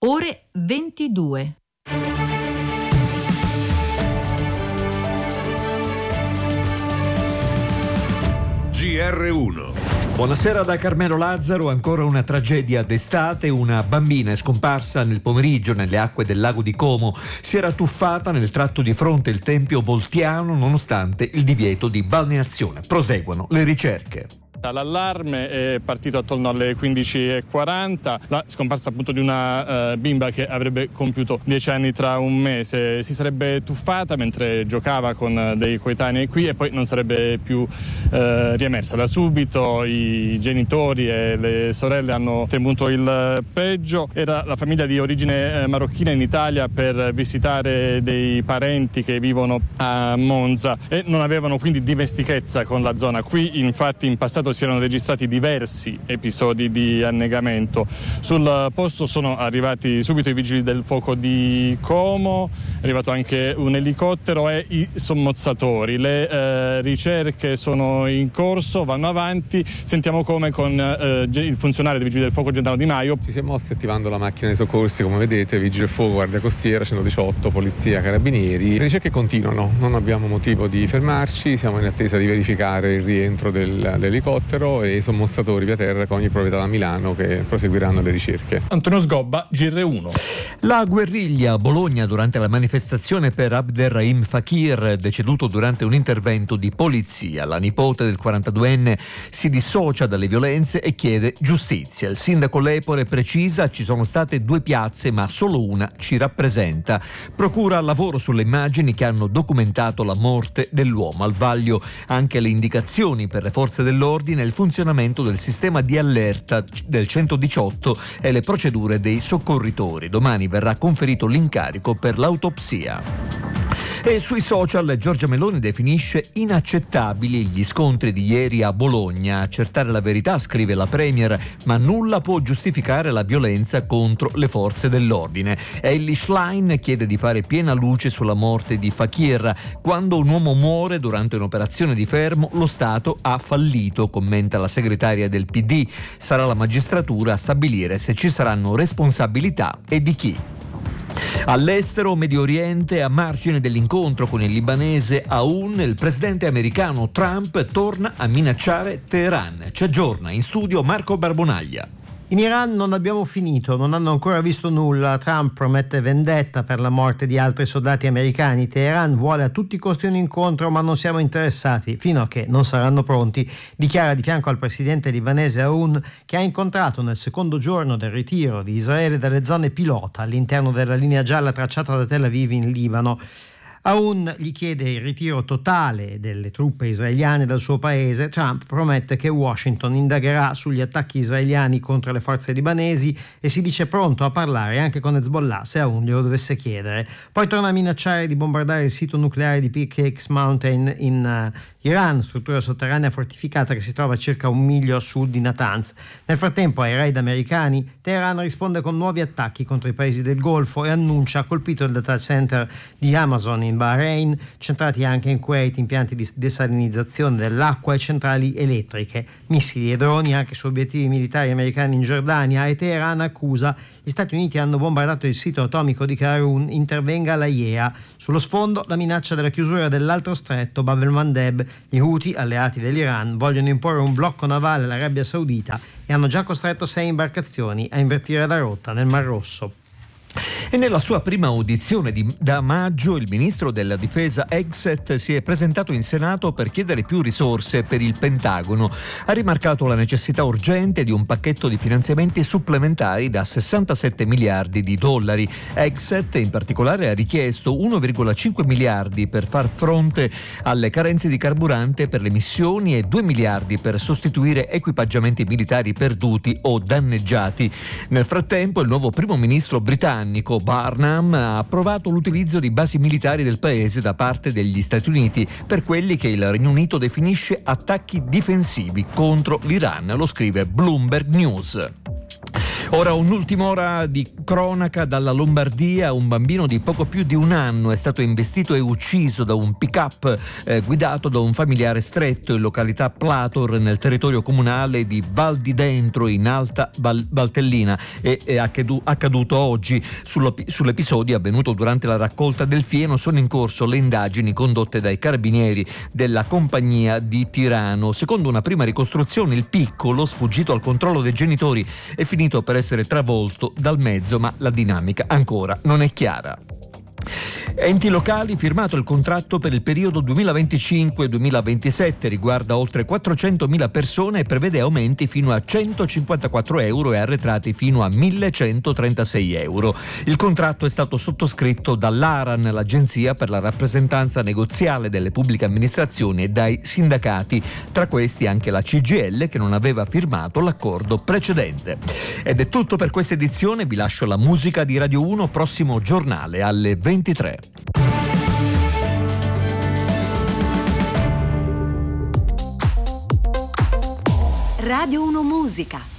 ore 22. GR1. Buonasera da Carmelo Lazzaro. Ancora una tragedia d'estate. Una bambina è scomparsa nel pomeriggio nelle acque del lago di Como. Si era tuffata nel tratto di fronte al Tempio Voltiano nonostante il divieto di balneazione. Proseguono le ricerche. L'allarme è partito attorno alle 15:40, la scomparsa appunto di una bimba che avrebbe compiuto 10 anni tra un mese. Si sarebbe tuffata mentre giocava con dei coetanei qui e poi non sarebbe più riemersa. Da subito i genitori e le sorelle hanno temuto il peggio. Era la famiglia di origine marocchina in Italia per visitare dei parenti che vivono a Monza e non avevano quindi dimestichezza con la zona. Qui infatti in passato si erano registrati diversi episodi di annegamento. Sul posto sono arrivati subito i vigili del fuoco di Como, è arrivato anche un elicottero e i sommozzatori. Le ricerche sono in corso, vanno avanti. Sentiamo come con il funzionario dei vigili del fuoco Gennaro Di Maio. Ci siamo mossi attivando la macchina dei soccorsi, come vedete, vigili del fuoco, guardia costiera, 118, polizia, carabinieri. Le ricerche continuano, non abbiamo motivo di fermarci, siamo in attesa di verificare il rientro dell'elicottero e i sommozzatori via terra con ogni proprietà da Milano che proseguiranno le ricerche. Antonio Sgobba, GR1. La guerriglia a Bologna durante la manifestazione per Abderrahim Fakir, deceduto durante un intervento di polizia. La nipote del 42enne si dissocia dalle violenze e chiede giustizia. Il sindaco Lepore precisa: ci sono state 2 piazze ma solo una ci rappresenta. Procura lavoro sulle immagini che hanno documentato la morte dell'uomo. Al vaglio anche le indicazioni per le forze dell'ordine, il funzionamento del sistema di allerta del 118 e le procedure dei soccorritori. Domani verrà conferito l'incarico per l'autopsia. E sui social Giorgia Meloni definisce inaccettabili gli scontri di ieri a Bologna. Accertare la verità, scrive la Premier, ma nulla può giustificare la violenza contro le forze dell'ordine. Elly Schlein chiede di fare piena luce sulla morte di Fakir. Quando un uomo muore durante un'operazione di fermo, lo Stato ha fallito, commenta la segretaria del PD. Sarà la magistratura a stabilire se ci saranno responsabilità e di chi. All'estero, Medio Oriente, a margine dell'incontro con il libanese Aoun, il presidente americano Trump torna a minacciare Teheran. Ci aggiorna in studio Marco Barbonaglia. In Iran non abbiamo finito, non hanno ancora visto nulla. Trump promette vendetta per la morte di altri soldati americani. Teheran vuole a tutti i costi un incontro, ma non siamo interessati fino a che non saranno pronti, dichiara di fianco al presidente libanese Aoun, che ha incontrato nel secondo giorno del ritiro di Israele dalle zone pilota all'interno della linea gialla tracciata da Tel Aviv in Libano. Aoun gli chiede il ritiro totale delle truppe israeliane dal suo paese. Trump promette che Washington indagherà sugli attacchi israeliani contro le forze libanesi e si dice pronto a parlare anche con Hezbollah se Aoun glielo dovesse chiedere. Poi torna a minacciare di bombardare il sito nucleare di Peak Mountain in Iran, struttura sotterranea fortificata che si trova a circa 1 miglio a sud di Natanz. Nel frattempo, ai raid americani, Teheran risponde con nuovi attacchi contro i paesi del Golfo e annuncia colpito il data center di Amazon in Bahrain, centrati anche in Kuwait impianti di desalinizzazione dell'acqua e centrali elettriche, missili e droni anche su obiettivi militari americani in Giordania, e Teheran accusa gli Stati Uniti hanno bombardato il sito atomico di Karun, intervenga l'AIEA. Sullo sfondo la minaccia della chiusura dell'altro stretto Bab el-Mandeb. Gli Houthi, alleati dell'Iran, vogliono imporre un blocco navale all'Arabia Saudita e hanno già costretto 6 imbarcazioni a invertire la rotta nel Mar Rosso. E nella sua prima audizione da maggio il ministro della difesa Hegseth si è presentato in Senato per chiedere più risorse per il Pentagono. Ha rimarcato la necessità urgente di un pacchetto di finanziamenti supplementari da 67 miliardi di dollari. Hegseth in particolare ha richiesto 1,5 miliardi per far fronte alle carenze di carburante per le missioni e 2 miliardi per sostituire equipaggiamenti militari perduti o danneggiati. Nel frattempo il nuovo primo ministro britannico Barnum ha approvato l'utilizzo di basi militari del paese da parte degli Stati Uniti per quelli che il Regno Unito definisce attacchi difensivi contro l'Iran, lo scrive Bloomberg News. Ora un'ultima ora di cronaca dalla Lombardia. Un bambino di poco più di un anno è stato investito e ucciso da un pick-up guidato da un familiare stretto in località Plator nel territorio comunale di Val di Dentro in Alta Valtellina. È accaduto oggi. Sull'episodio avvenuto durante la raccolta del fieno sono in corso le indagini condotte dai carabinieri della compagnia di Tirano. Secondo una prima ricostruzione il piccolo, sfuggito al controllo dei genitori, è finito per essere travolto dal mezzo, ma la dinamica ancora non è chiara. Enti locali, firmato il contratto per il periodo 2025-2027, riguarda oltre 400.000 persone e prevede aumenti fino a 154 euro e arretrati fino a 1.136 euro. Il contratto è stato sottoscritto dall'ARAN, l'Agenzia per la rappresentanza negoziale delle pubbliche amministrazioni, e dai sindacati, tra questi anche la CGIL, che non aveva firmato l'accordo precedente. Ed è tutto per questa edizione, vi lascio la musica di Radio 1, prossimo giornale alle 23. Radio 1 Musica.